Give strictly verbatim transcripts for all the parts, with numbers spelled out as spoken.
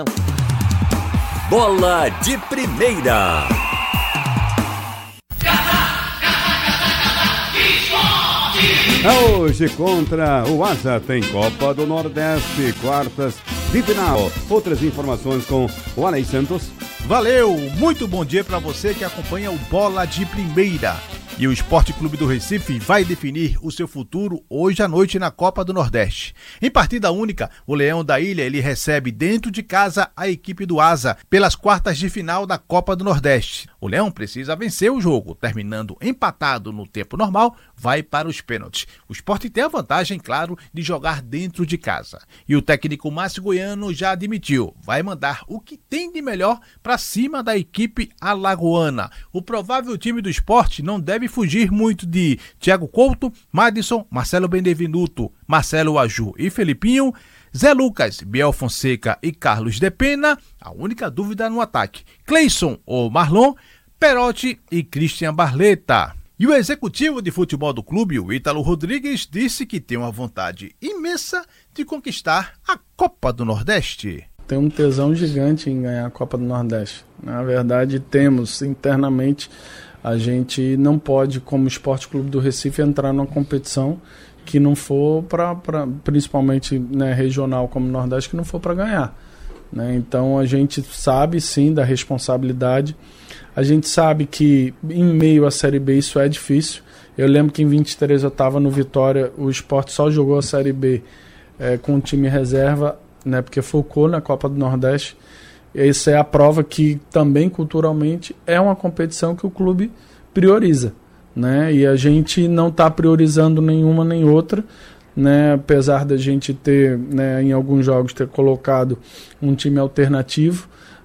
Bola de Primeira. Hoje contra o Asa tem Copa do Nordeste, quartas de final. Outras informações com o Alei Santos. Valeu, muito bom dia para você que acompanha o Bola de Primeira. E o Esporte Clube do Recife vai definir o seu futuro hoje à noite na Copa do Nordeste. Em partida única, o Leão da Ilha ele recebe dentro de casa a equipe do Asa pelas quartas de final da Copa do Nordeste. O Leão precisa vencer o jogo, terminando empatado no tempo normal, vai para os pênaltis. O Sport tem a vantagem, claro, de jogar dentro de casa. E o técnico Márcio Goiano já admitiu, vai mandar o que tem de melhor para cima da equipe alagoana. O provável time do Sport não deve fugir muito de Thiago Couto, Madison, Marcelo Benevenuto, Marcelo Aju e Felipinho, Zé Lucas, Biel Fonseca e Carlos de Pena. A única dúvida no ataque, Cleison ou Marlon, Perotti e Christian Barleta. E o executivo de futebol do clube, o Ítalo Rodrigues, disse que tem uma vontade imensa de conquistar a Copa do Nordeste. Tem um tesão gigante em ganhar a Copa do Nordeste. Na verdade, temos internamente, a gente não pode, como Esporte Clube do Recife, entrar numa competição que não for para, principalmente, né, regional como o Nordeste, que não for para ganhar. Né? Então a gente sabe sim da responsabilidade. A gente sabe que em meio à Série B isso é difícil. Eu lembro que em vinte e três eu estava no Vitória, o Sport só jogou a Série B é, com o time reserva, né, porque focou na Copa do Nordeste. Essa é a prova que também culturalmente é uma competição que o clube prioriza, né? E a gente não está priorizando nenhuma nem outra, né? Apesar da gente ter, né, em alguns jogos ter colocado um time alternativo,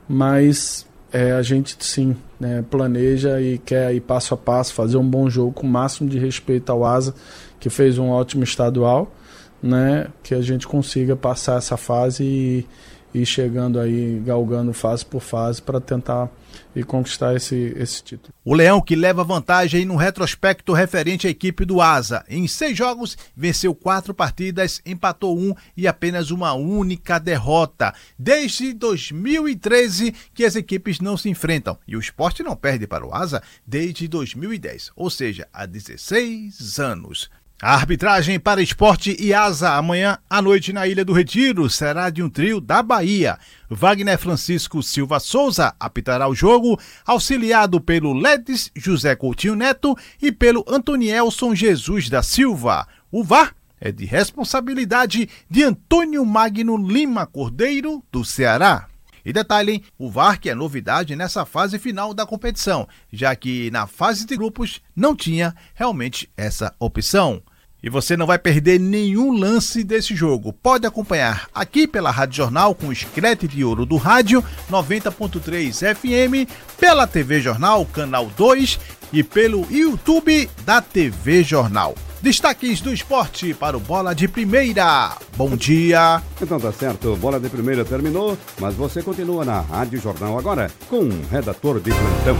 mas é, a gente sim, né, planeja e quer ir passo a passo fazer um bom jogo com o máximo de respeito ao Asa, que fez um ótimo estadual, né? Que a gente consiga passar essa fase e e chegando aí, galgando fase por fase para tentar e conquistar esse, esse título. O Leão, que leva vantagem no retrospecto referente à equipe do Asa. Em seis jogos, venceu quatro partidas, empatou um e apenas uma única derrota. Desde dois mil e treze que as equipes não se enfrentam. E o Sport não perde para o Asa desde dois mil e dez, ou seja, há dezesseis anos. A arbitragem para Sport e Asa amanhã à noite na Ilha do Retiro será de um trio da Bahia. Wagner Francisco Silva Souza apitará o jogo, auxiliado pelo Ledes José Coutinho Neto e pelo Antonielson Jesus da Silva. O V A R é de responsabilidade de Antônio Magno Lima Cordeiro, do Ceará. E detalhe, hein? O V A R que é novidade nessa fase final da competição, já que na fase de grupos não tinha realmente essa opção. E você não vai perder nenhum lance desse jogo. Pode acompanhar aqui pela Rádio Jornal com o Escrete de Ouro do Rádio noventa ponto três F M, pela T V Jornal, canal dois e pelo YouTube da T V Jornal. Destaques do esporte para o Bola de Primeira. Bom dia. Então tá certo, Bola de Primeira terminou, mas você continua na Rádio Jornal agora com um redator de plantão.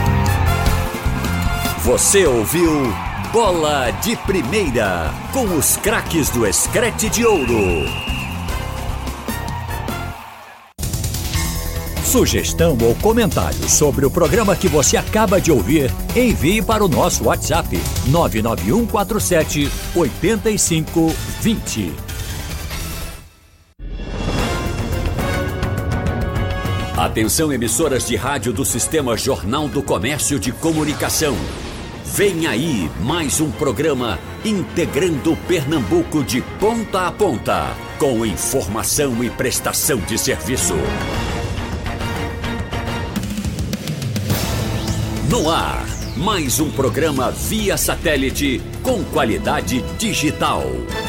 Você ouviu Bola de Primeira com os craques do Escrete de Ouro. Sugestão ou comentário sobre o programa que você acaba de ouvir, envie para o nosso WhatsApp nove nove um quatro sete oito cinco dois zero. Atenção, emissoras de rádio do Sistema Jornal do Comércio de Comunicação. Vem aí mais um programa integrando Pernambuco de ponta a ponta, com informação e prestação de serviço. No ar, mais um programa via satélite com qualidade digital.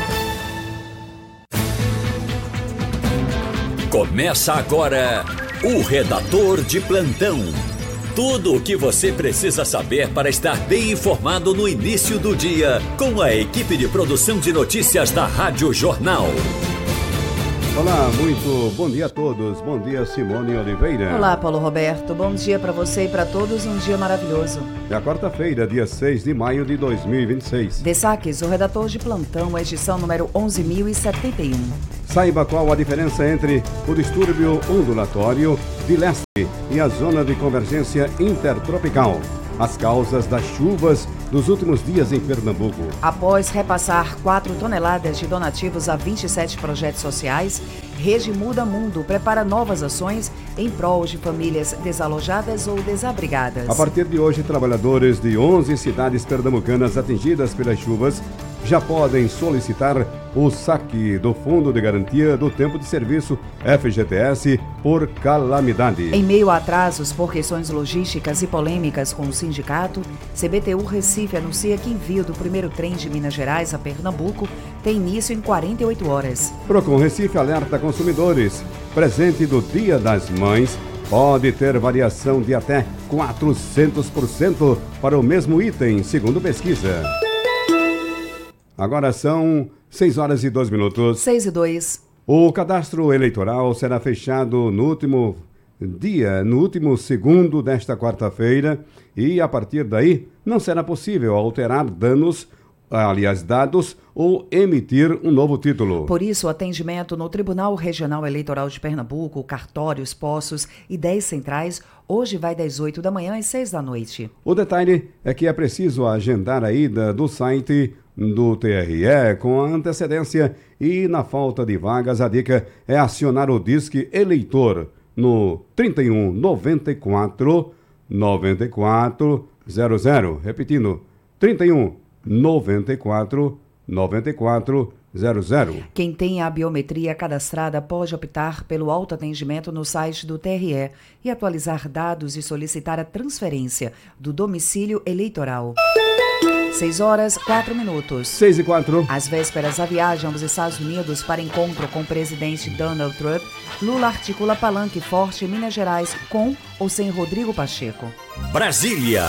Começa agora o Redator de Plantão. Tudo o que você precisa saber para estar bem informado no início do dia, com a equipe de produção de notícias da Rádio Jornal. Olá, muito bom dia a todos. Bom dia, Simone Oliveira. Olá, Paulo Roberto. Bom dia para você e para todos. Um dia maravilhoso. É a quarta-feira, dia seis de maio de dois mil e vinte e seis. Destaques, o Redator de Plantão, edição número onze mil e setenta e um. Saiba qual a diferença entre o distúrbio ondulatório de leste e a zona de convergência intertropical. As causas das chuvas dos últimos dias em Pernambuco. Após repassar quatro toneladas de donativos a vinte e sete projetos sociais, Rede Muda Mundo prepara novas ações em prol de famílias desalojadas ou desabrigadas. A partir de hoje, trabalhadores de onze cidades pernambucanas atingidas pelas chuvas já podem solicitar o saque do Fundo de Garantia do Tempo de Serviço, F G T S, por calamidade. Em meio a atrasos por questões logísticas e polêmicas com o sindicato, C B T U Recife anuncia que envio do primeiro trem de Minas Gerais a Pernambuco tem início em quarenta e oito horas. Procon Recife alerta consumidores. Presente do Dia das Mães pode ter variação de até quatrocentos por cento para o mesmo item, segundo pesquisa. Agora são seis horas e dois minutos. seis e dois. O cadastro eleitoral será fechado no último dia, no último segundo desta quarta-feira, e a partir daí não será possível alterar danos, aliás, dados ou emitir um novo título. Por isso, o atendimento no Tribunal Regional Eleitoral de Pernambuco, cartórios, postos e dez centrais, hoje vai das oito da manhã às seis da noite. O detalhe é que é preciso agendar a ida do site do T R E com antecedência e, na falta de vagas, a dica é acionar o Disque Eleitor no trinta e um, noventa e quatro, noventa e quatro, zero zero. Repetindo, trinta e um, noventa e quatro, noventa e quatro, zero zero. Quem tem a biometria cadastrada pode optar pelo autoatendimento no site do T R E e atualizar dados e solicitar a transferência do domicílio eleitoral. seis horas, quatro minutos. seis e quatro. Às vésperas da viagem aos Estados Unidos para encontro com o presidente Donald Trump, Lula articula palanque forte em Minas Gerais com ou sem Rodrigo Pacheco. Brasília.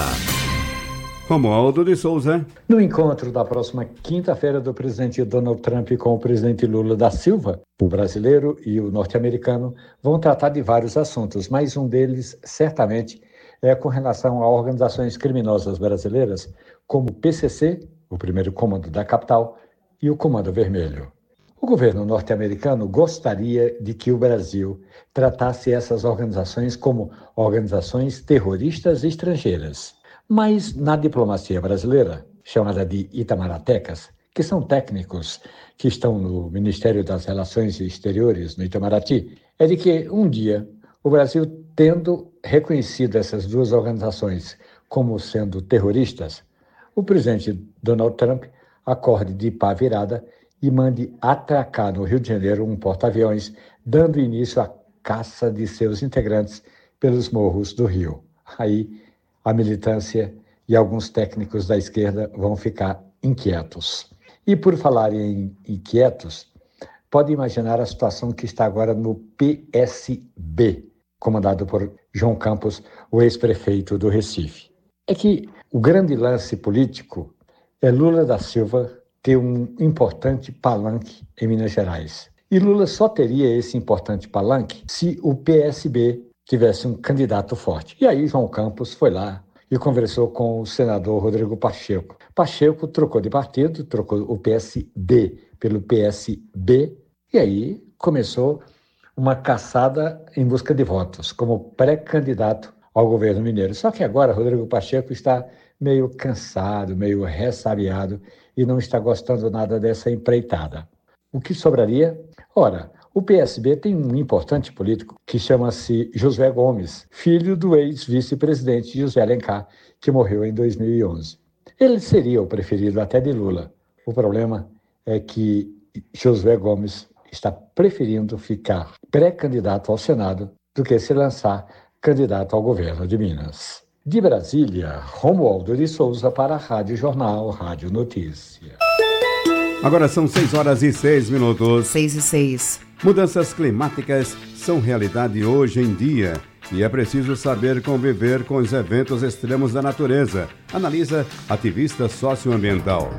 Romualdo de Souza. No encontro da próxima quinta-feira do presidente Donald Trump com o presidente Lula da Silva, o brasileiro e o norte-americano vão tratar de vários assuntos, mas um deles, certamente, é com relação a organizações criminosas brasileiras, como o P C C, o primeiro comando da capital, e o Comando Vermelho. O governo norte-americano gostaria de que o Brasil tratasse essas organizações como organizações terroristas estrangeiras. Mas na diplomacia brasileira, chamada de Itamaractecas, que são técnicos que estão no Ministério das Relações Exteriores, no Itamaraty, é de que um dia o Brasil, tendo reconhecido essas duas organizações como sendo terroristas, o presidente Donald Trump acorde de pá virada e mande atracar no Rio de Janeiro um porta-aviões, dando início à caça de seus integrantes pelos morros do Rio. Aí, a militância e alguns técnicos da esquerda vão ficar inquietos. E por falar em inquietos, pode imaginar a situação que está agora no P S B, comandado por João Campos, o ex-prefeito do Recife. É que o grande lance político é Lula da Silva ter um importante palanque em Minas Gerais. E Lula só teria esse importante palanque se o P S B tivesse um candidato forte. E aí João Campos foi lá e conversou com o senador Rodrigo Pacheco. Pacheco trocou de partido, trocou o P S D pelo P S B, e aí começou uma caçada em busca de votos, como pré-candidato ao governo mineiro. Só que agora Rodrigo Pacheco está meio cansado, meio ressabiado e não está gostando nada dessa empreitada. O que sobraria? Ora, o P S B tem um importante político que chama-se Josué Gomes, filho do ex-vice-presidente José Alencar, que morreu em dois mil e onze. Ele seria o preferido até de Lula. O problema é que Josué Gomes está preferindo ficar pré-candidato ao Senado do que se lançar candidato ao governo de Minas. De Brasília, Romualdo de Souza para a Rádio Jornal, Rádio Notícia. Agora são seis horas e seis minutos. seis e seis. Mudanças climáticas são realidade hoje em dia e é preciso saber conviver com os eventos extremos da natureza, analisa ativista socioambiental.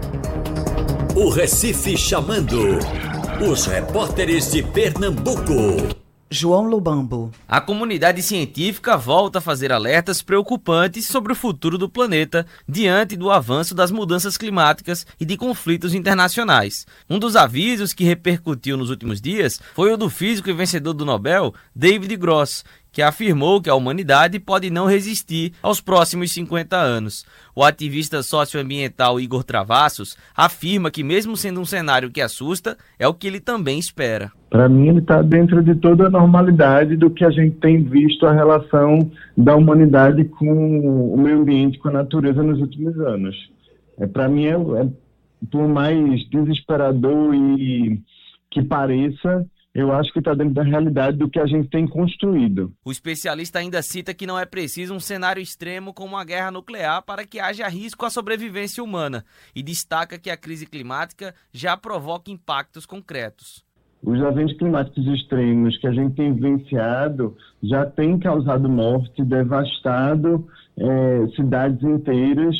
O Recife chamando. Os repórteres de Pernambuco. João Lubambo. A comunidade científica volta a fazer alertas preocupantes sobre o futuro do planeta diante do avanço das mudanças climáticas e de conflitos internacionais. Um dos avisos que repercutiu nos últimos dias foi o do físico e vencedor do Nobel, David Gross, que afirmou que a humanidade pode não resistir aos próximos cinquenta anos. O ativista socioambiental Igor Travassos afirma que, mesmo sendo um cenário que assusta, é o que ele também espera. Para mim, ele está dentro de toda a normalidade do que a gente tem visto a relação da humanidade com o meio ambiente, com a natureza nos últimos anos. É, Para mim, é, é, por mais desesperador e que pareça, eu acho que está dentro da realidade do que a gente tem construído. O especialista ainda cita que não é preciso um cenário extremo como uma guerra nuclear para que haja risco à sobrevivência humana e destaca que a crise climática já provoca impactos concretos. Os eventos climáticos extremos que a gente tem vivenciado já têm causado morte, devastado é, cidades inteiras,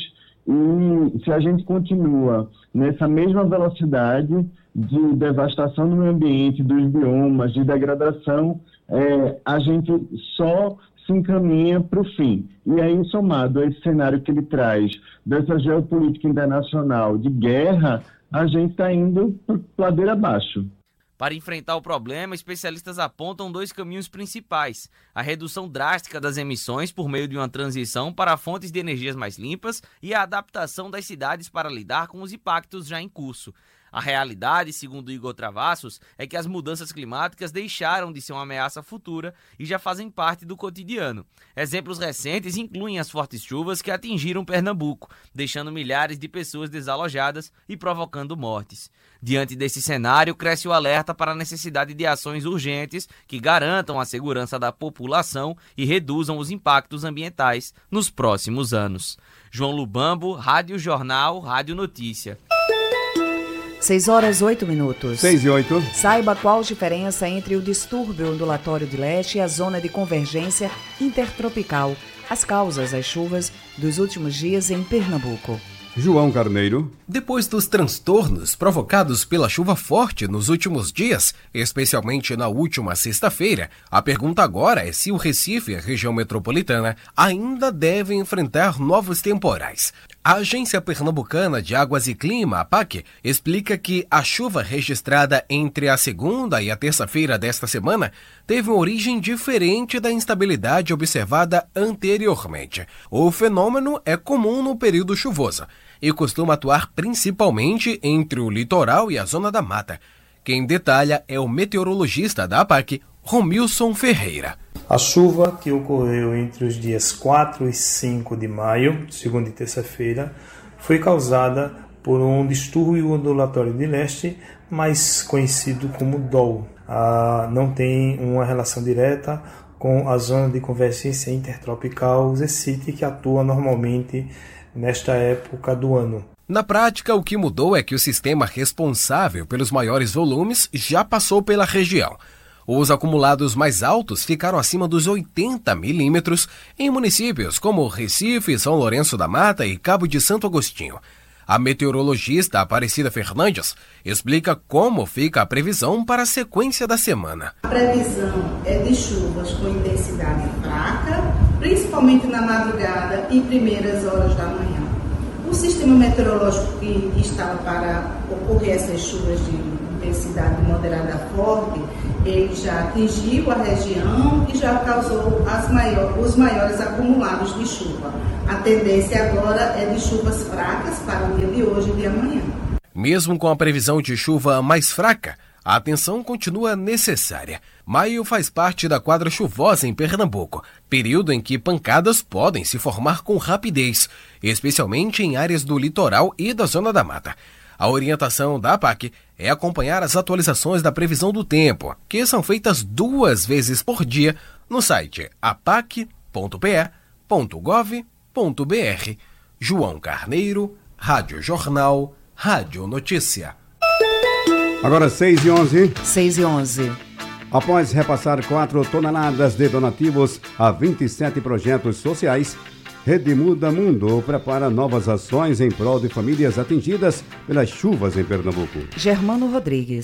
e se a gente continua nessa mesma velocidade de devastação do meio ambiente, dos biomas, de degradação, é, a gente só se encaminha para o fim. E aí, somado a esse cenário que ele traz, dessa geopolítica internacional de guerra, a gente está indo para ladeira abaixo. Para enfrentar o problema, especialistas apontam dois caminhos principais: a redução drástica das emissões por meio de uma transição para fontes de energias mais limpas e a adaptação das cidades para lidar com os impactos já em curso. A realidade, segundo Igor Travassos, é que as mudanças climáticas deixaram de ser uma ameaça futura e já fazem parte do cotidiano. Exemplos recentes incluem as fortes chuvas que atingiram Pernambuco, deixando milhares de pessoas desalojadas e provocando mortes. Diante desse cenário, cresce o alerta para a necessidade de ações urgentes que garantam a segurança da população e reduzam os impactos ambientais nos próximos anos. João Lubambo, Rádio Jornal, Rádio Notícia. seis horas, oito minutos. seis e oito. Saiba qual a diferença entre o distúrbio ondulatório de leste e a zona de convergência intertropical. As causas das chuvas dos últimos dias em Pernambuco. João Carneiro. Depois dos transtornos provocados pela chuva forte nos últimos dias, especialmente na última sexta-feira, a pergunta agora é se o Recife e a região metropolitana ainda devem enfrentar novos temporais. A Agência Pernambucana de Águas e Clima, a APAC, explica que a chuva registrada entre a segunda e a terça-feira desta semana teve uma origem diferente da instabilidade observada anteriormente. O fenômeno é comum no período chuvoso e costuma atuar principalmente entre o litoral e a zona da mata. Quem detalha é o meteorologista da APAC, Romilson Ferreira. A chuva que ocorreu entre os dias quatro e cinco de maio, segunda e terça-feira, foi causada por um distúrbio ondulatório de leste, mais conhecido como D O L. Ah, não tem uma relação direta com a zona de convergência intertropical Z C I T, que atua normalmente nesta época do ano. Na prática, o que mudou é que o sistema responsável pelos maiores volumes já passou pela região. Os acumulados mais altos ficaram acima dos oitenta milímetros em municípios como Recife, São Lourenço da Mata e Cabo de Santo Agostinho. A meteorologista Aparecida Fernandes explica como fica a previsão para a sequência da semana. A previsão é de chuvas com intensidade fraca, principalmente na madrugada e primeiras horas da manhã. O sistema meteorológico que estava para ocorrer essas chuvas de intensidade moderada a forte, ele já atingiu a região e já causou as maior, os maiores acumulados de chuva. A tendência agora é de chuvas fracas para o dia de hoje e de amanhã. Mesmo com a previsão de chuva mais fraca, a atenção continua necessária. Maio faz parte da quadra chuvosa em Pernambuco, período em que pancadas podem se formar com rapidez, especialmente em áreas do litoral e da zona da mata. A orientação da APAC é acompanhar as atualizações da previsão do tempo, que são feitas duas vezes por dia no site apac ponto p e ponto gov ponto b r. João Carneiro, Rádio Jornal, Rádio Notícia. Agora seis e onze. seis e onze. Após repassar quatro toneladas de donativos a vinte e sete projetos sociais, Rede Muda Mundo prepara novas ações em prol de famílias atingidas pelas chuvas em Pernambuco. Germano Rodrigues.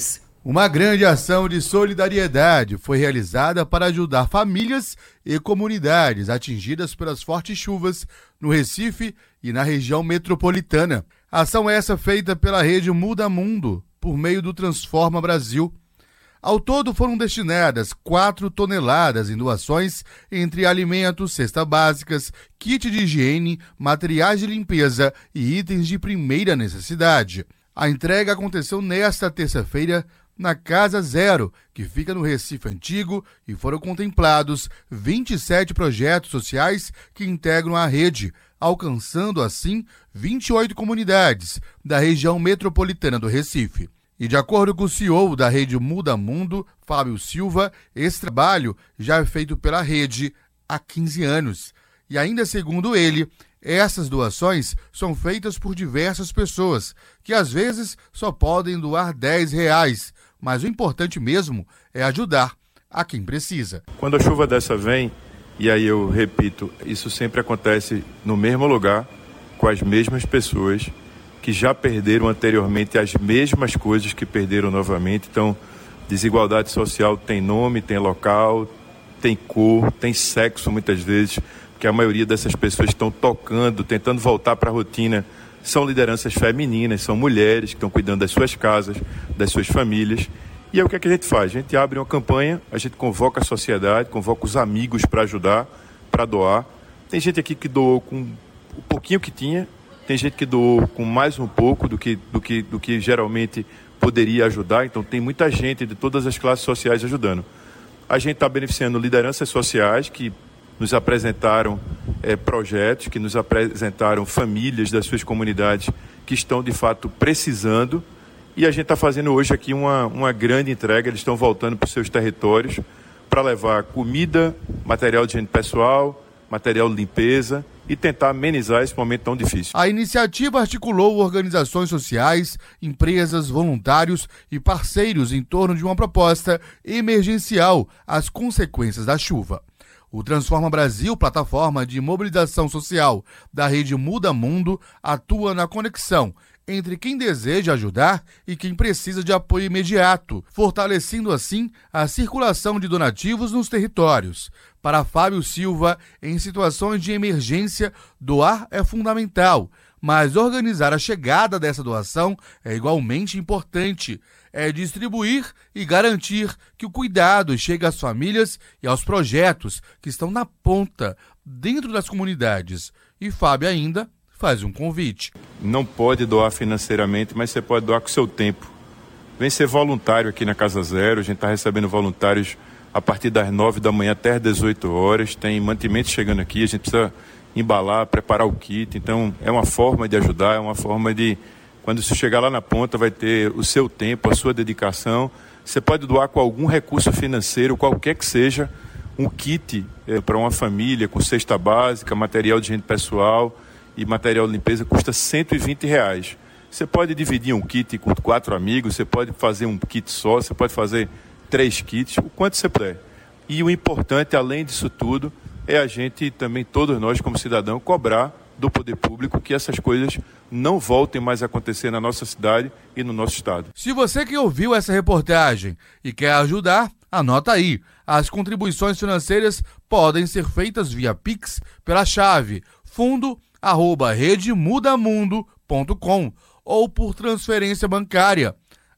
Uma grande ação de solidariedade foi realizada para ajudar famílias e comunidades atingidas pelas fortes chuvas no Recife e na região metropolitana. Ação essa feita pela rede Muda Mundo, por meio do Transforma Brasil. Ao todo foram destinadas quatro toneladas em doações entre alimentos, cestas básicas, kit de higiene, materiais de limpeza e itens de primeira necessidade. A entrega aconteceu nesta terça-feira na Casa Zero, que fica no Recife Antigo, e foram contemplados vinte e sete projetos sociais que integram a rede, alcançando assim vinte e oito comunidades da região metropolitana do Recife. E de acordo com o C E O da rede Muda Mundo, Fábio Silva, esse trabalho já é feito pela rede há quinze anos. E ainda segundo ele, essas doações são feitas por diversas pessoas, que às vezes só podem doar dez reais, mas o importante mesmo é ajudar a quem precisa. Quando a chuva dessa vem, e aí eu repito, isso sempre acontece no mesmo lugar, com as mesmas pessoas que já perderam anteriormente as mesmas coisas que perderam novamente. Então, desigualdade social tem nome, tem local, tem cor, tem sexo muitas vezes, porque a maioria dessas pessoas estão tocando, tentando voltar para a rotina. São lideranças femininas, são mulheres que estão cuidando das suas casas, das suas famílias. E aí o que é que a gente faz? A gente abre uma campanha, a gente convoca a sociedade, convoca os amigos para ajudar, para doar. Tem gente aqui que doou com o pouquinho que tinha, tem gente que doou com mais um pouco do que, do que, do que geralmente poderia ajudar. Então tem muita gente de todas as classes sociais ajudando. A gente está beneficiando lideranças sociais que nos apresentaram é, projetos, que nos apresentaram famílias das suas comunidades que estão, de fato, precisando. E a gente está fazendo hoje aqui uma, uma grande entrega. Eles estão voltando para os seus territórios para levar comida, material de higiene pessoal, material de limpeza e tentar amenizar esse momento tão difícil. A iniciativa articulou organizações sociais, empresas, voluntários e parceiros em torno de uma proposta emergencial às consequências da chuva. O Transforma Brasil, plataforma de mobilização social da rede Muda Mundo, atua na conexão entre quem deseja ajudar e quem precisa de apoio imediato, fortalecendo assim a circulação de donativos nos territórios. Para Fábio Silva, em situações de emergência, doar é fundamental, mas organizar a chegada dessa doação é igualmente importante. É distribuir e garantir que o cuidado chegue às famílias e aos projetos que estão na ponta, dentro das comunidades. E Fábio ainda faz um convite. Não pode doar financeiramente, mas você pode doar com o seu tempo. Vem ser voluntário aqui na Casa Zero. A gente está recebendo voluntários a partir das nove da manhã até as dezoito horas. Tem mantimentos chegando aqui, a gente precisa embalar, preparar o kit. Então é uma forma de ajudar, é uma forma de... Quando você chegar lá na ponta, vai ter o seu tempo, a sua dedicação. Você pode doar com algum recurso financeiro, qualquer que seja, um kit é, para uma família, com cesta básica, material de higiene pessoal e material de limpeza, custa cento e vinte reais. Você pode dividir um kit com quatro amigos, você pode fazer um kit só, você pode fazer três kits, o quanto você puder. E o importante, além disso tudo, é a gente também, todos nós como cidadãos, cobrar do poder público que essas coisas não voltem mais a acontecer na nossa cidade e no nosso estado. Se você que ouviu essa reportagem e quer ajudar, anota aí. As contribuições financeiras podem ser feitas via Pix pela chave fundo arroba redemudamundo ponto com ou por transferência bancária.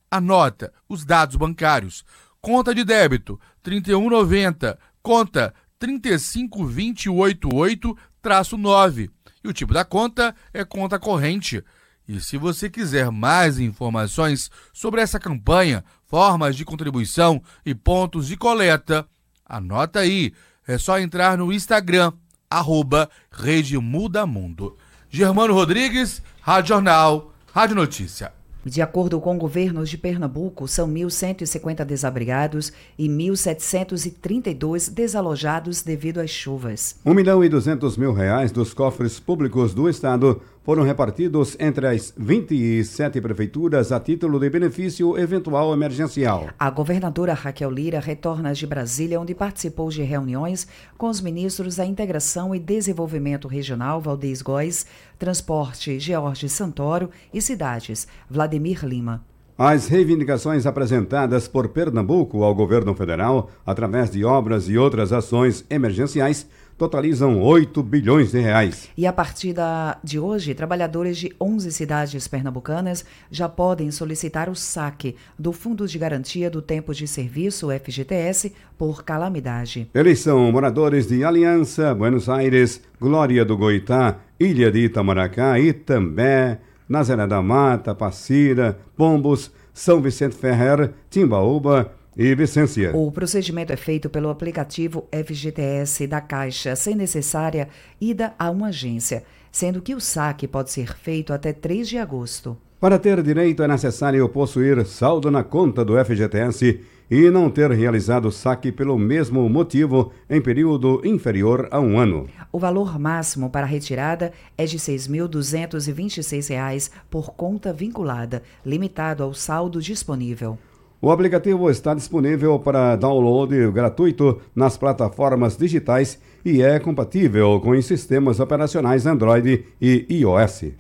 Anota os dados bancários. Conta de débito trinta e um noventa, conta trinta e cinco vinte e oito oito nove. E o tipo da conta é conta corrente. E se você quiser mais informações sobre essa campanha, formas de contribuição e pontos de coleta, anota aí. É só entrar no Instagram, arroba Rede Muda Mundo. Germano Rodrigues, Rádio Jornal, Rádio Notícia. De acordo com governos de Pernambuco, são mil cento e cinquenta desabrigados e mil setecentos e trinta e dois desalojados devido às chuvas. Um milhão e duzentos mil reais dos cofres públicos do estado foram repartidos entre as vinte e sete prefeituras a título de benefício eventual emergencial. A governadora Raquel Lira retorna de Brasília, onde participou de reuniões com os ministros da Integração e Desenvolvimento Regional, Valdez Góes, Transporte, George Santoro e Cidades, Vladimir Lima. As reivindicações apresentadas por Pernambuco ao governo federal, através de obras e outras ações emergenciais, totalizam oito bilhões de reais. E a partir da, de hoje, trabalhadores de onze cidades pernambucanas já podem solicitar o saque do Fundo de Garantia do Tempo de Serviço, F G T S, por calamidade. Eles são moradores de Aliança, Buenos Aires, Glória do Goitá, Ilha de Itamaracá, Itambé, Nazaré da Mata, Passira, Pombos, São Vicente Ferrer, Timbaúba e Vicência. O procedimento é feito pelo aplicativo F G T S da Caixa, sem necessária ida a uma agência, sendo que o saque pode ser feito até três de agosto. Para ter direito é necessário possuir saldo na conta do F G T S e não ter realizado o saque pelo mesmo motivo em período inferior a um ano. O valor máximo para a retirada é de seis mil duzentos e vinte e seis reais por conta vinculada, limitado ao saldo disponível. O aplicativo está disponível para download gratuito nas plataformas digitais e é compatível com os sistemas operacionais Android e iOS.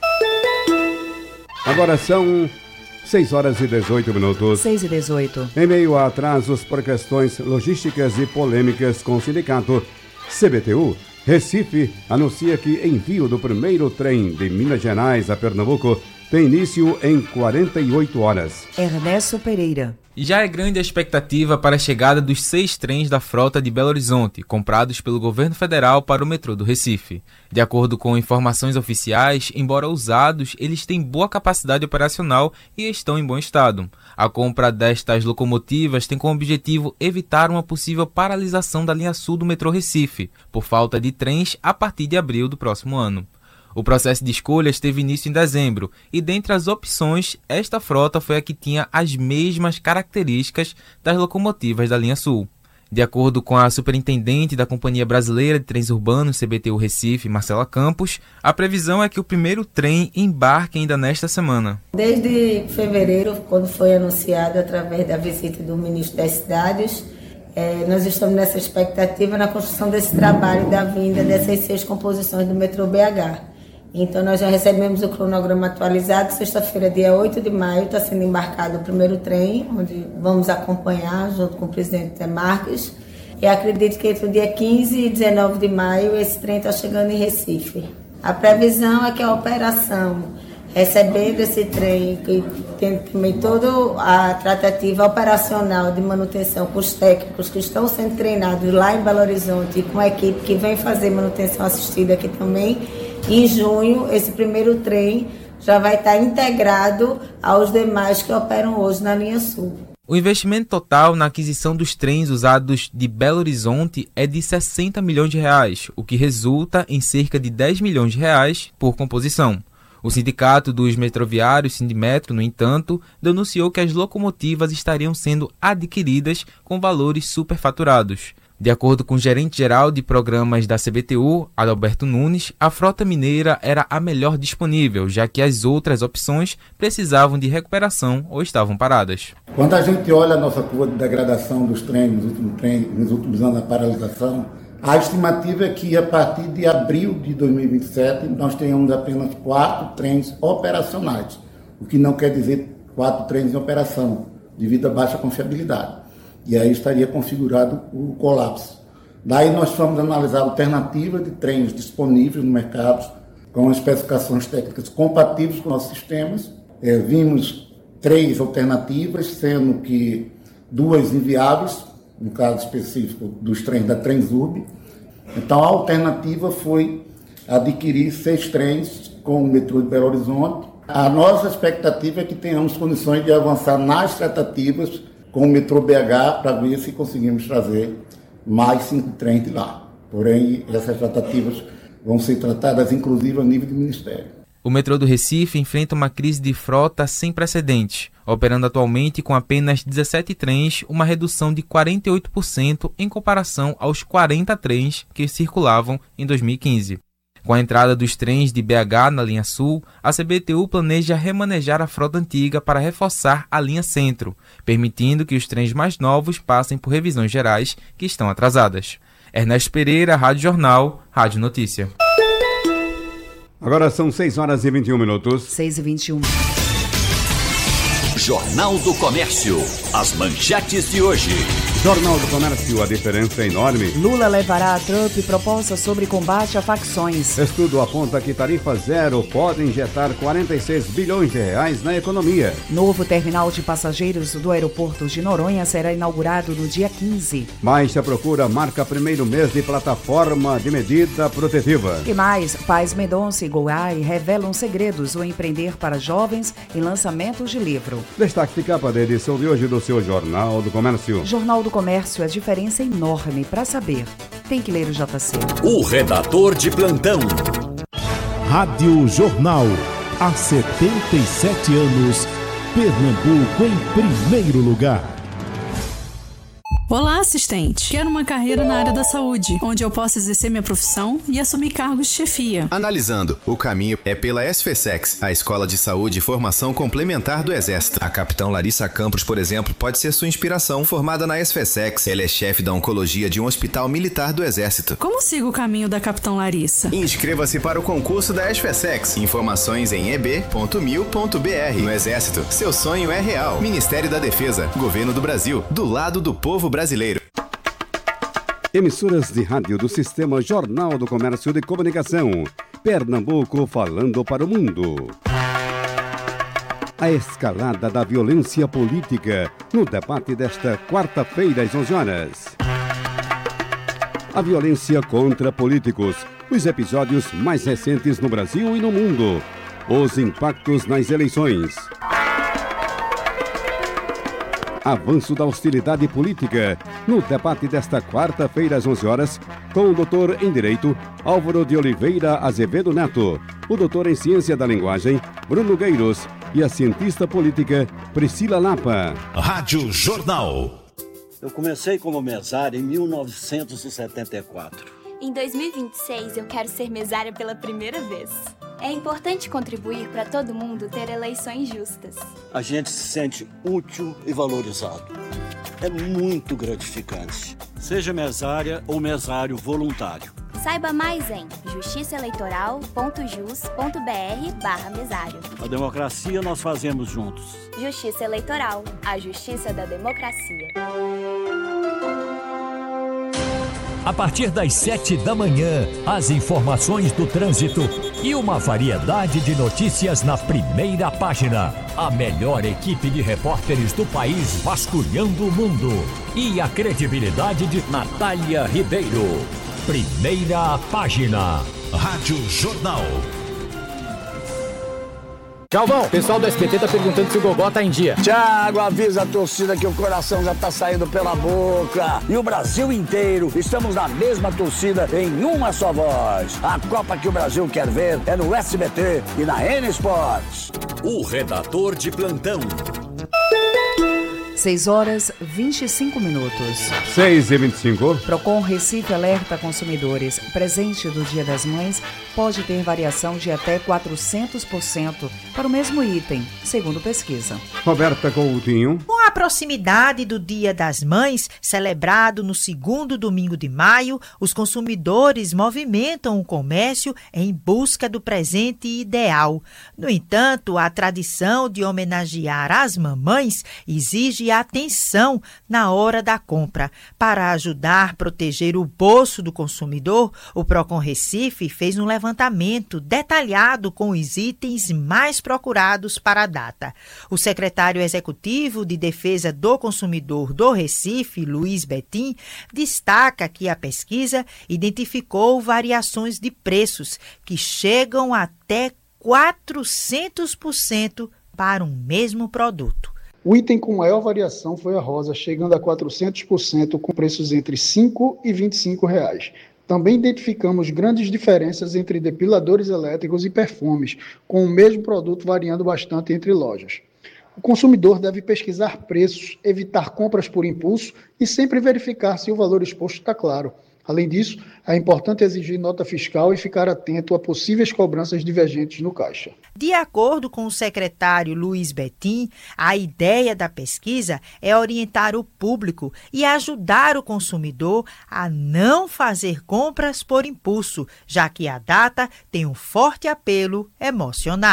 Agora são seis horas e dezoito minutos. seis e dezoito. Em meio a atrasos por questões logísticas e polêmicas com o sindicato, C B T U, Recife anuncia que envio do primeiro trem de Minas Gerais a Pernambuco tem início em quarenta e oito horas. Ernesto Pereira. Já é grande a expectativa para a chegada dos seis trens da frota de Belo Horizonte, comprados pelo governo federal para o metrô do Recife. De acordo com informações oficiais, embora usados, eles têm boa capacidade operacional e estão em bom estado. A compra destas locomotivas tem como objetivo evitar uma possível paralisação da linha sul do metrô Recife, por falta de trens a partir de abril do próximo ano. O processo de escolhas teve início em dezembro e, dentre as opções, esta frota foi a que tinha as mesmas características das locomotivas da linha sul. De acordo com a superintendente da Companhia Brasileira de Trens Urbanos, C B T U Recife, Marcela Campos, a previsão é que o primeiro trem embarque ainda nesta semana. Desde fevereiro, quando foi anunciado através da visita do ministro das Cidades, É, nós estamos nessa expectativa na construção desse trabalho da vinda dessas seis composições do metrô B H. Então nós já recebemos o cronograma atualizado. Sexta-feira, dia oito de maio, está sendo embarcado o primeiro trem, onde vamos acompanhar junto com o presidente Marques. E acredito que entre o dia quinze e dezenove de maio esse trem está chegando em Recife. A previsão é que a operação, recebendo esse trem, que tem também toda a tratativa operacional de manutenção com os técnicos que estão sendo treinados lá em Belo Horizonte e com a equipe que vem fazer manutenção assistida aqui também, em junho, esse primeiro trem já vai estar integrado aos demais que operam hoje na linha sul. O investimento total na aquisição dos trens usados de Belo Horizonte é de sessenta milhões de reais, o que resulta em cerca de dez milhões de reais por composição. O sindicato dos metroviários, Sindimetro, no entanto, denunciou que as locomotivas estariam sendo adquiridas com valores superfaturados. De acordo com o gerente-geral de programas da C B T U, Adalberto Nunes, a frota mineira era a melhor disponível, já que as outras opções precisavam de recuperação ou estavam paradas. Quando a gente olha a nossa curva de degradação dos trens nos últimos, trens, nos últimos anos da paralisação, a estimativa é que a partir de abril de dois mil e vinte e sete nós tenhamos apenas quatro trens operacionais, o que não quer dizer quatro trens em operação, devido à baixa confiabilidade. E aí estaria configurado o colapso. Daí nós fomos analisar alternativas de trens disponíveis no mercado, com especificações técnicas compatíveis com nossos sistemas. É, vimos três alternativas, sendo que duas inviáveis, no caso específico dos trens da Transurb. Então a alternativa foi adquirir seis trens com o metrô de Belo Horizonte. A nossa expectativa é que tenhamos condições de avançar nas tratativas com o metrô B H para ver se conseguimos trazer mais cinco trens de lá. Porém, essas tratativas vão ser tratadas inclusive a nível do Ministério. O metrô do Recife enfrenta uma crise de frota sem precedentes, operando atualmente com apenas dezessete trens, uma redução de quarenta e oito por cento em comparação aos quarenta trens que circulavam em dois mil e quinze. Com a entrada dos trens de B H na linha sul, a C B T U planeja remanejar a frota antiga para reforçar a linha centro, permitindo que os trens mais novos passem por revisões gerais que estão atrasadas. Ernesto Pereira, Rádio Jornal, Rádio Notícia. Agora são seis horas e vinte e um minutos. seis e vinte e um. Jornal do Comércio. As manchetes de hoje. Jornal do Comércio, a diferença é enorme. Lula levará a Trump proposta sobre combate a facções. Estudo aponta que tarifa zero pode injetar quarenta e seis bilhões de reais na economia. Novo terminal de passageiros do aeroporto de Noronha será inaugurado no dia quinze. Baixa procura marca primeiro mês de plataforma de medida protetiva. E mais, Paz Mendonça e Goai revelam segredos do empreender para jovens e lançamentos de livro. Destaque de capa da edição de hoje do seu Jornal do Comércio. Jornal do Comércio, a diferença é enorme. Para saber, tem que ler o J C. O redator de plantão. Rádio Jornal. Há setenta e sete anos, Pernambuco em primeiro lugar. Olá, assistente. Quero uma carreira na área da saúde, onde eu possa exercer minha profissão e assumir cargos de chefia. Analisando, o caminho é pela SFSEX, a Escola de Saúde e Formação Complementar do Exército. A capitã Larissa Campos, por exemplo, pode ser sua inspiração. Formada na SFSEX, ela é chefe da oncologia de um hospital militar do Exército. Como sigo o caminho da capitã Larissa? Inscreva-se para o concurso da SFSEX. Informações em e b ponto mil ponto b r. No Exército, seu sonho é real. Ministério da Defesa, Governo do Brasil, do lado do povo brasileiro. brasileiro. Emissoras de rádio do Sistema Jornal do Comércio de Comunicação. Pernambuco falando para o mundo. A escalada da violência política no debate desta quarta-feira às onze horas. A violência contra políticos. Os episódios mais recentes no Brasil e no mundo. Os impactos nas eleições. Avanço da hostilidade política, no debate desta quarta-feira às onze horas, com o doutor em Direito, Álvaro de Oliveira Azevedo Neto, o doutor em Ciência da Linguagem, Bruno Gueiros, e a cientista política, Priscila Lapa. Rádio Jornal. Eu comecei como mesário em mil novecentos e setenta e quatro. Em dois mil e vinte e seis, eu quero ser mesária pela primeira vez. É importante contribuir para todo mundo ter eleições justas. A gente se sente útil e valorizado. É muito gratificante. Seja mesária ou mesário voluntário. Saiba mais em justiçaeleitoral ponto jus ponto b r barra mesário. A democracia nós fazemos juntos. Justiça Eleitoral, a justiça da democracia. A partir das sete da manhã, as informações do trânsito e uma variedade de notícias na primeira página. A melhor equipe de repórteres do país vasculhando o mundo. E a credibilidade de Natália Ribeiro. Primeira página. Rádio Jornal. Calvão, o pessoal do S B T tá perguntando se o Gogó tá em dia. Thiago, avisa a torcida que o coração já tá saindo pela boca. E o Brasil inteiro, estamos na mesma torcida em uma só voz. A Copa que o Brasil quer ver é no S B T e na N Sports. O redator de plantão. seis horas e vinte e cinco minutos. seis e vinte e cinco. Procon Recife alerta consumidores. Presente do Dia das Mães pode ter variação de até quatrocentos por cento para o mesmo item, segundo pesquisa. Roberta Coutinho. Com a proximidade do Dia das Mães, celebrado no segundo domingo de maio, os consumidores movimentam o comércio em busca do presente ideal. No entanto, a tradição de homenagear as mamães exige atenção na hora da compra. Para ajudar a proteger o bolso do consumidor, o Procon Recife fez um levantamento detalhado com os itens mais procurados para a data. O secretário executivo de Defesa do Consumidor do Recife, Luiz Betim, destaca que a pesquisa identificou variações de preços que chegam até quatrocentos por cento para um mesmo produto. O item com maior variação foi a rosa, chegando a quatrocentos por cento, com preços entre cinco e vinte e cinco reais. Também identificamos grandes diferenças entre depiladores elétricos e perfumes, com o mesmo produto variando bastante entre lojas. O consumidor deve pesquisar preços, evitar compras por impulso e sempre verificar se o valor exposto está claro. Além disso, é importante exigir nota fiscal e ficar atento a possíveis cobranças divergentes no caixa. De acordo com o secretário Luiz Betim, a ideia da pesquisa é orientar o público e ajudar o consumidor a não fazer compras por impulso, já que a data tem um forte apelo emocional.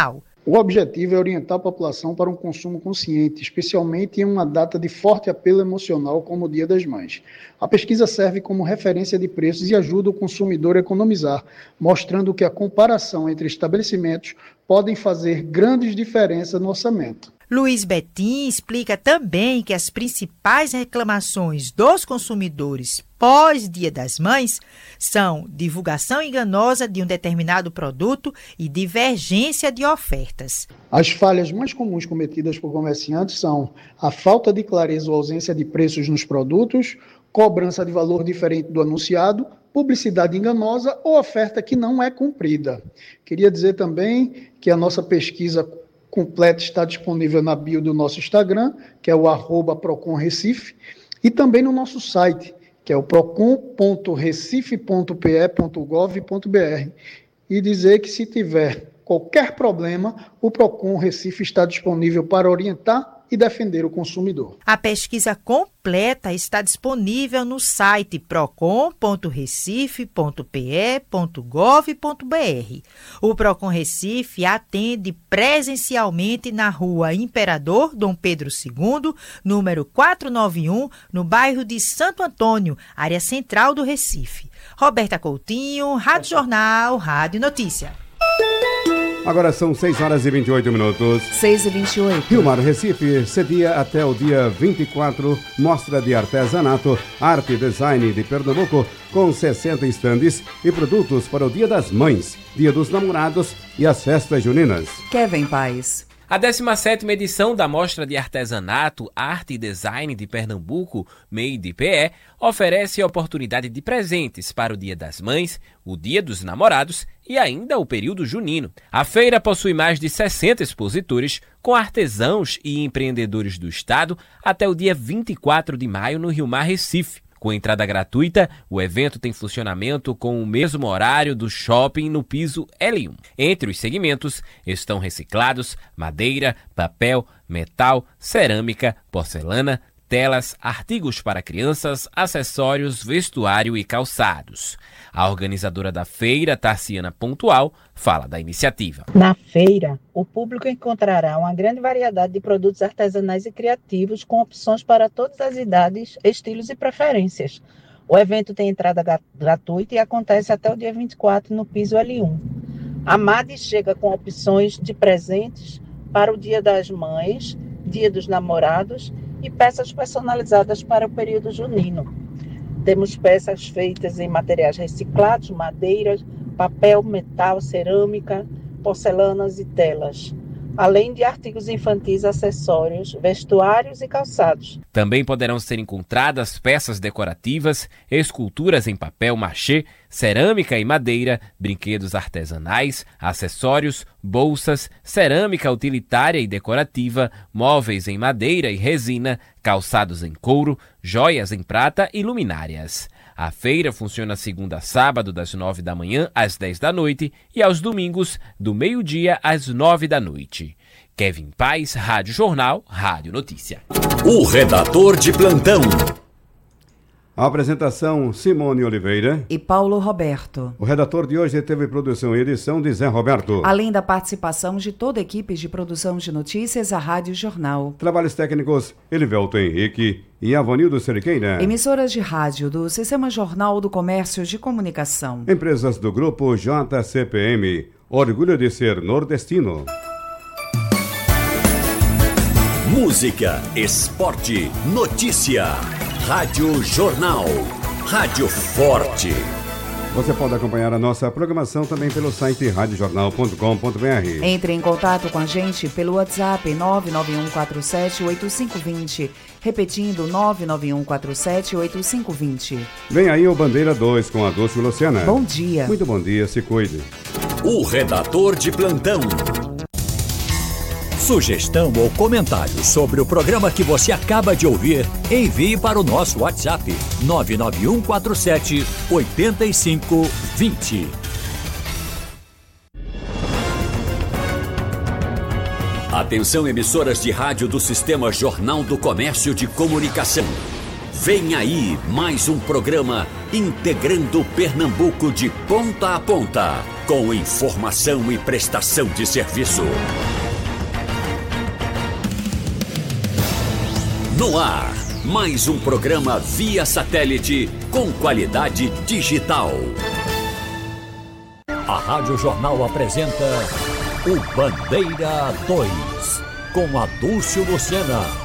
O objetivo é orientar a população para um consumo consciente, especialmente em uma data de forte apelo emocional como o Dia das Mães. A pesquisa serve como referência de preços e ajuda o consumidor a economizar, mostrando que a comparação entre estabelecimentos podem fazer grandes diferenças no orçamento. Luiz Betim explica também que as principais reclamações dos consumidores pós-Dia das Mães são divulgação enganosa de um determinado produto e divergência de ofertas. As falhas mais comuns cometidas por comerciantes são a falta de clareza ou ausência de preços nos produtos, cobrança de valor diferente do anunciado, publicidade enganosa ou oferta que não é cumprida. Queria dizer também que a nossa pesquisa completa está disponível na bio do nosso Instagram, que é o arroba Procon Recife, e também no nosso site, que é o procon ponto recife ponto p e ponto gov ponto b r. E dizer que se tiver qualquer problema, o Procon Recife está disponível para orientar e defender o consumidor. A pesquisa completa está disponível no site procon ponto recife ponto p e ponto gov ponto b r. O Procon Recife atende presencialmente na rua Imperador Dom Pedro segundo, número quatrocentos e noventa e um, no bairro de Santo Antônio, área central do Recife. Roberta Coutinho, Rádio Jornal, Rádio Notícia. Agora são seis horas e vinte e oito minutos. seis e vinte e oito. Rio Mar Recife cedia até o dia vinte e quatro mostra de artesanato, arte e design de Pernambuco com sessenta estandes e produtos para o Dia das Mães, Dia dos Namorados e as festas juninas. Kevin Paes. A décima sétima edição da Mostra de Artesanato, Arte e Design de Pernambuco, M E I D P E, oferece a oportunidade de presentes para o Dia das Mães, o Dia dos Namorados e ainda o período junino. A feira possui mais de sessenta expositores, com artesãos e empreendedores do estado, até o dia vinte e quatro de maio no Rio Mar Recife. Com entrada gratuita, o evento tem funcionamento com o mesmo horário do shopping no piso L um. Entre os segmentos estão reciclados, madeira, papel, metal, cerâmica, porcelana, telas, artigos para crianças, acessórios, vestuário e calçados. A organizadora da feira, Tarciana Pontual, fala da iniciativa. Na feira, o público encontrará uma grande variedade de produtos artesanais e criativos com opções para todas as idades, estilos e preferências. O evento tem entrada gratuita e acontece até o dia vinte e quatro no piso L um. A M A D chega com opções de presentes para o Dia das Mães, Dia dos Namorados e peças personalizadas para o período junino. Temos peças feitas em materiais reciclados, madeiras, papel, metal, cerâmica, porcelanas e telas, além de artigos infantis, acessórios, vestuários e calçados. Também poderão ser encontradas peças decorativas, esculturas em papel machê, cerâmica e madeira, brinquedos artesanais, acessórios, bolsas, cerâmica utilitária e decorativa, móveis em madeira e resina, calçados em couro, joias em prata e luminárias. A feira funciona segunda a sábado, das nove da manhã às dez da noite e aos domingos, do meio-dia às nove da noite. Kevin Paes, Rádio Jornal, Rádio Notícia. O redator de plantão. A apresentação, Simone Oliveira e Paulo Roberto. O redator de hoje teve produção e edição de Zé Roberto. Além da participação de toda a equipe de produção de notícias, a Rádio Jornal. Trabalhos técnicos, Elivelto Henrique e Avanildo Cerqueira. Emissoras de rádio do Sistema Jornal do Comércio de Comunicação. Empresas do Grupo J C P M. Orgulho de ser nordestino. Música, esporte, notícia. Rádio Jornal. Rádio Forte. Você pode acompanhar a nossa programação também pelo site rádio jornal ponto com ponto b r. Entre em contato com a gente pelo WhatsApp nove nove um quatro sete oito cinco dois zero. Repetindo, nove nove um quatro sete oito cinco dois zero. Vem aí o Bandeira dois com a Dulce Luciana. Bom dia. Muito bom dia, se cuide. O redator de plantão. Sugestão ou comentário sobre o programa que você acaba de ouvir, envie para o nosso WhatsApp nove nove um quatro sete oito cinco dois zero. Atenção, emissoras de rádio do Sistema Jornal do Comércio de Comunicação. Vem aí mais um programa integrando Pernambuco de ponta a ponta, com informação e prestação de serviço. No ar, mais um programa via satélite com qualidade digital. A Rádio Jornal apresenta o Bandeira dois, com Adúlcio Lucena.